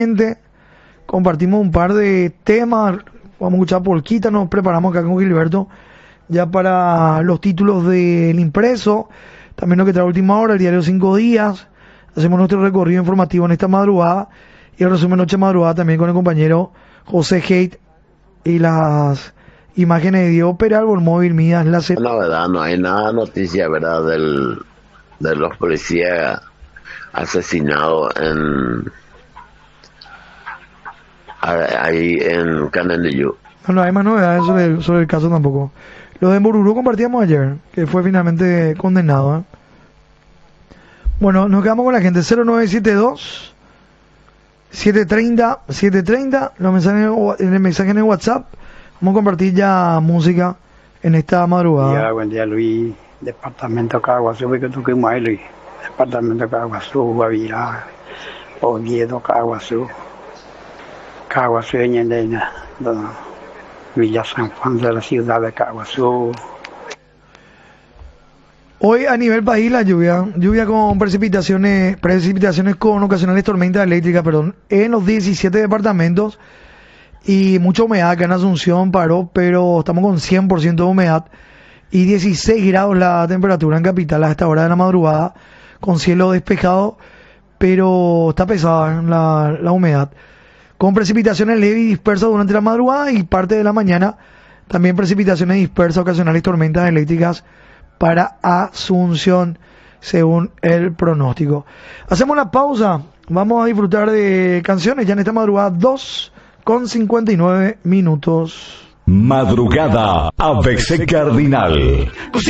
Compartimos un par de temas, vamos a escuchar polquita, nos preparamos acá con Gilberto ya para los títulos del impreso, también lo que trae Última Hora, el diario 5 días, hacemos nuestro recorrido informativo en esta madrugada y el resumen noche madrugada también con el compañero José Haidt y las imágenes de Diego Peral, Móvil Midas, La verdad, no hay nada noticia, ¿verdad?, de los policías asesinados ahí en Canendillú. No hay más novedades sobre el caso tampoco. Lo de Mbururú compartíamos ayer, que fue finalmente condenado, ¿eh? Bueno, nos quedamos con la gente. 0972 730 los mensajes en el mensaje en el WhatsApp. Vamos a compartir ya música en esta madrugada. Buen día, Luis. Departamento Caguazú, que tú que más, Luis. Departamento Caguazú, Guavirá, Oviedo, Caguazú, Ñendeina, Villa San Juan de la ciudad de Caguazú. Hoy a nivel país la lluvia con precipitaciones con ocasionales tormentas eléctricas, en los 17 departamentos y mucha humedad. Acá en Asunción paró, pero estamos con 100% de humedad y 16 grados la temperatura en Capital a esta hora de la madrugada, con cielo despejado, pero está pesada la humedad. Con precipitaciones leves y dispersas durante la madrugada y parte de la mañana, también precipitaciones dispersas, ocasionales tormentas eléctricas para Asunción, según el pronóstico. Hacemos una pausa, vamos a disfrutar de canciones ya en esta madrugada, 2:59 minutos. Madrugada ABC Cardinal.